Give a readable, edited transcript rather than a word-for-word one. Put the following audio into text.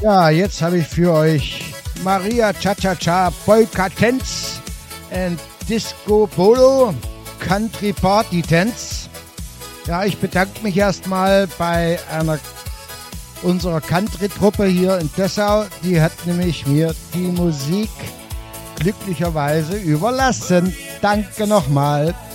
Ja, jetzt habe ich für euch Maria Cha-Cha-Cha, Polka Dance and Disco Polo, Country Party Dance. Ja, ich bedanke mich erstmal bei unserer Country-Truppe hier in Dessau. Die hat nämlich mir die Musik glücklicherweise überlassen. Danke nochmal.